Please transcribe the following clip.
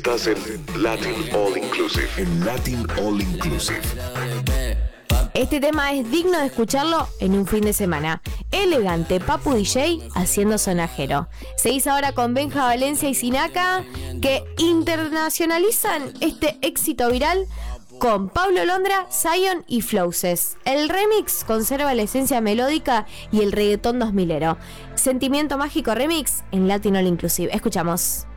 Estás en Latin All Inclusive. En Latin All Inclusive. Este tema es digno de escucharlo en un fin de semana. Elegante, Papu DJ haciendo sonajero. Seguís ahora con Benja Valencia y Sinaka, que internacionalizan este éxito viral con Pablo Londra, Zion y Flowses. El remix conserva la esencia melódica y el reggaetón 2000ero. Sentimiento Mágico Remix en Latin All Inclusive. Escuchamos.